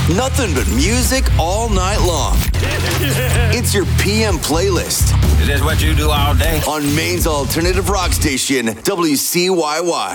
Nothing but music all night long. It's your PM playlist. Is this what you do all day? On Maine's alternative rock station, WCYY.